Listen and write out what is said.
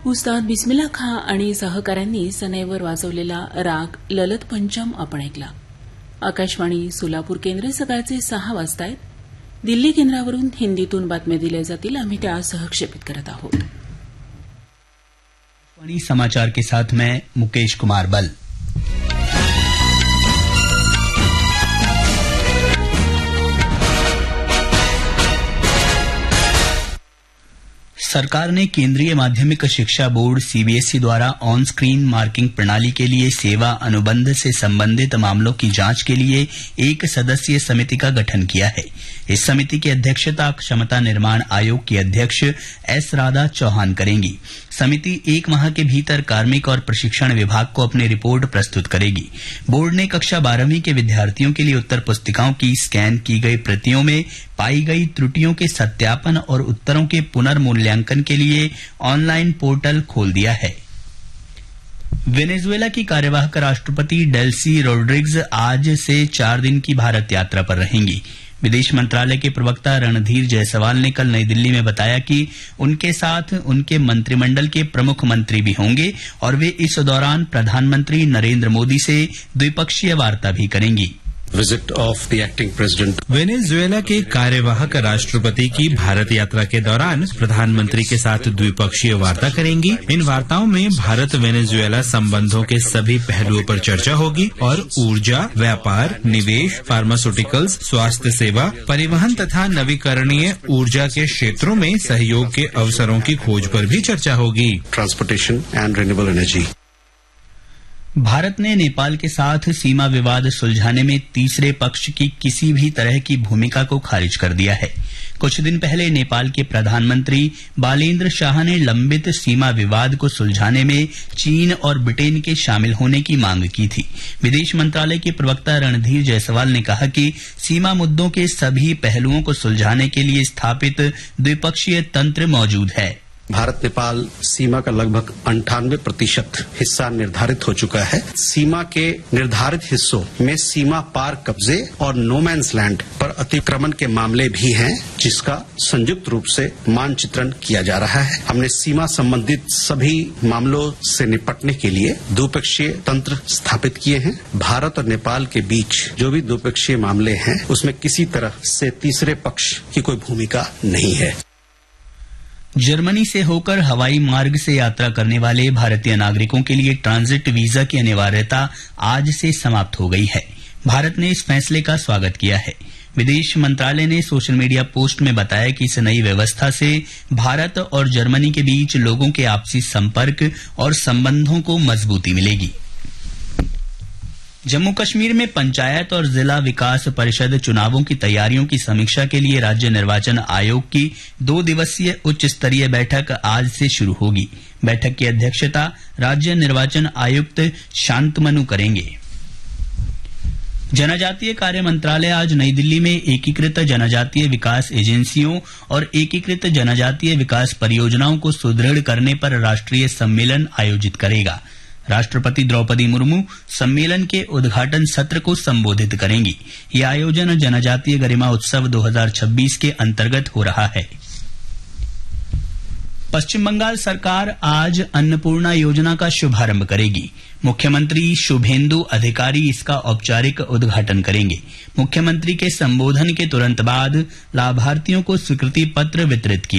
उस्ताद बिस्मिल्ला खां आणि सहकाऱ्यांनी सनईवर वाजवलेला राग ललत पंचम आपण ऐकला. आकाशवाणी सोलापूर केंद्र सकाळचे 6 वाजतायत. दिल्ली केंद्रावरून हिंदीतून बातम्या दिल्या जातील. आम्ही त्या सहक्षेपित करत आहोत. समाचार के साथ मैं मुकेश कुमार बल. सरकार ने केंद्रीय माध्यमिक शिक्षा बोर्ड सीबीएसई द्वारा ऑन स्क्रीन मार्किंग प्रणाली के लिए सेवा अनुबंध से संबंधित मामलों की जांच के लिए एक सदस्यीय समिति का गठन किया है. इस समिति की अध्यक्षता क्षमता निर्माण आयोग की अध्यक्ष एस राधा चौहान करेंगी. समिति 1 माह के भीतर कार्मिक और प्रशिक्षण विभाग को अपनी रिपोर्ट प्रस्तुत करेगी. बोर्ड ने कक्षा 12वीं के विद्यार्थियों के लिए उत्तर पुस्तिकाओं की स्कैन की गई प्रतियों में पाई गई त्रुटियों के सत्यापन और उत्तरों के पुनर्मूल्यांकन के लिए ऑनलाइन पोर्टल खोल दिया है. वेनेजुएला की कार्यवाहक राष्ट्रपति डेल्सी रोड्रिग्स आज से 4 दिन की भारत यात्रा पर रहेंगी. विदेश मंत्रालय के प्रवक्ता रणधीर जायसवाल ने कल नई दिल्ली में बताया कि उनके साथ उनके मंत्रिमंडल के प्रमुख मंत्री भी होंगे और वे इस दौरान प्रधानमंत्री नरेंद्र मोदी से द्विपक्षीय वार्ता भी करेंगी. Visit of the acting president. Venezuela के कार्यवाहक राष्ट्रपति की भारत यात्रा के दौरान प्रधानमंत्री के साथ द्विपक्षीय वार्ता करेंगी. इन वार्ताओं में भारत वेनेजुएला संबंधों के सभी पहलुओं पर चर्चा होगी और ऊर्जा, व्यापार, निवेश, फार्मास्यूटिकल्स, स्वास्थ्य सेवा, परिवहन तथा नवीकरणीय ऊर्जा के क्षेत्रों में सहयोग के अवसरों की खोज पर भी चर्चा होगी. Transportation and renewable energy. Bharat ने नेपाल के साथ सीमा विवाद सुलझाने में तीसरे पक्ष की किसी भी तरह की भूमिका को खारिज कर दिया है. कुछ दिन पहले नेपाल के प्रधानमंत्री बालेन्द्र शाह ने लंबित सीमा विवाद को सुलझाने में चीन और ब्रिटेन के शामिल होने की मांग की थी. विदेश मंत्रालय के प्रवक्ता रणधीर जायसवाल ने कहा कि सीमा मुद्दों के सभी पहलुओं को सुलझाने के लिए स्थापित द्विपक्षीय तंत्र मौजूद है. भारत नेपाल सीमा का लगभग 98% हिस्सा निर्धारित हो चुका है. सीमा के निर्धारित हिस्सों में सीमा पार कब्जे और नो मैंस लैंड पर अतिक्रमण के मामले भी हैं, जिसका संयुक्त रूप से मानचित्रण किया जा रहा है. हमने सीमा संबंधित सभी मामलों से निपटने के लिए द्विपक्षीय तंत्र स्थापित किए हैं. भारत और नेपाल के बीच जो भी द्विपक्षीय मामले हैं, उसमें किसी तरह से तीसरे पक्ष की कोई भूमिका नहीं है. जर्मनी से होकर हवाई मार्ग से यात्रा करने वाले भारतीय नागरिकों के लिए ट्रांजिट वीजा की अनिवार्यता आज से समाप्त हो गई है. भारत ने इस फैसले का स्वागत किया है. विदेश मंत्रालय ने सोशल मीडिया पोस्ट में बताया कि इस नई व्यवस्था से भारत और जर्मनी के बीच लोगों के आपसी संपर्क और संबंधों को मजबूती मिलेगी. जम्मू कश्मीर में पंचायत और जिला विकास परिषद चुनावों की तैयारियों की समीक्षा के लिए राज्य निर्वाचन आयोग की 2 दिवसीय उच्च स्तरीय बैठक आज से शुरू होगी. बैठक की अध्यक्षता राज्य निर्वाचन आयुक्त शांतमनु करेंगे. जनजातीय कार्य मंत्रालय आज नई दिल्ली में एकीकृत जनजातीय विकास एजेंसियों और एकीकृत जनजातीय विकास परियोजनाओं को सुदृढ़ करने पर राष्ट्रीय सम्मेलन आयोजित करेगा. राष्ट्रपति द्रौपदी मुर्मू सम्मेलन के उद्घाटन सत्र को संबोधित करेंगी. यह आयोजन जनजातीय गरिमा उत्सव 2026 के अंतर्गत हो रहा है. पश्चिम बंगाल सरकार आज अन्नपूर्णा योजना का शुभारंभ करेगी. मुख्यमंत्री शुभेंदु अधिकारी इसका औपचारिक उद्घाटन करेंगे. मुख्यमंत्री के संबोधन के तुरंत बाद लाभार्थियों को स्वीकृति पत्र वितरित किया